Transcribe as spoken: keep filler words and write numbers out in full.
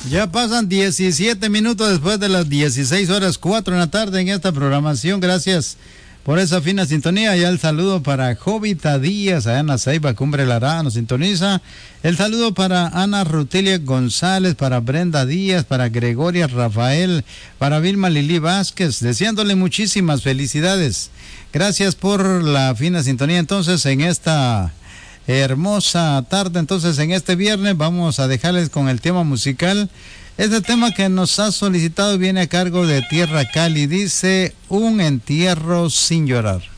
Ya pasan diecisiete minutos después de las dieciséis horas, cuatro en la tarde en esta programación. Gracias por esa fina sintonía. Ya el saludo para Jovita Díaz, allá en la Ceiba, Cumbre Lará, nos sintoniza. El saludo para Ana Rutilia González, para Brenda Díaz, para Gregoria Rafael, para Vilma Lili Vázquez, deseándole muchísimas felicidades. Gracias por la fina sintonía. Entonces, en esta hermosa tarde, entonces en este viernes vamos a dejarles con el tema musical. Este tema que nos ha solicitado viene a cargo de Tierra Cali, dice Un entierro sin llorar.